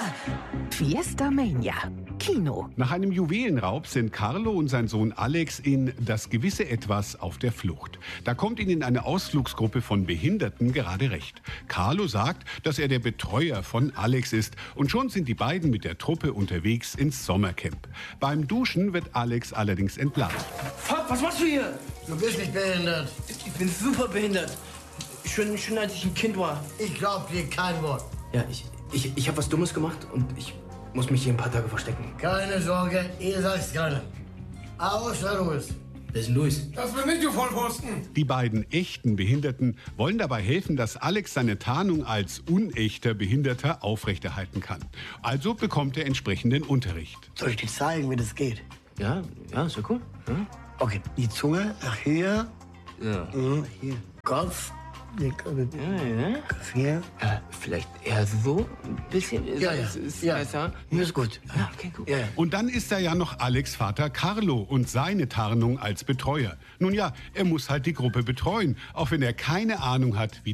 Fiesta Mania. Kino. Nach einem Juwelenraub sind Carlo und sein Sohn Alex in Das gewisse Etwas auf der Flucht. Da kommt ihnen eine Ausflugsgruppe von Behinderten gerade recht. Carlo sagt, dass er der Betreuer von Alex ist. Und schon sind die beiden mit der Truppe unterwegs ins Sommercamp. Beim Duschen wird Alex allerdings entlarvt. Fuck, was machst du hier? Du bist nicht behindert. Ich bin super behindert. Schon als ich ein Kind war. Ich glaub dir kein Wort. Ja, ich habe was Dummes gemacht und ich muss mich hier ein paar Tage verstecken. Keine Sorge, ihr sagt's keiner. Außer Luis. Wer ist denn Luis? Das bin ich, du Vollpfosten. Die beiden echten Behinderten wollen dabei helfen, dass Alex seine Tarnung als unechter Behinderter aufrechterhalten kann. Also bekommt er entsprechenden Unterricht. Soll ich dir zeigen, wie das geht? Ja, ist ja cool. Ja. Okay, die Zunge nach hier. Ja. Hier. Kopf. Ja. Kopf hier. Vielleicht eher so ein bisschen. Ja. Ist Ja. besser. Mir ist gut. Ja, okay, gut. Ja. Und dann ist da ja noch Alex' Vater Carlo und seine Tarnung als Betreuer. Nun ja, er muss halt die Gruppe betreuen, auch wenn er keine Ahnung hat, wie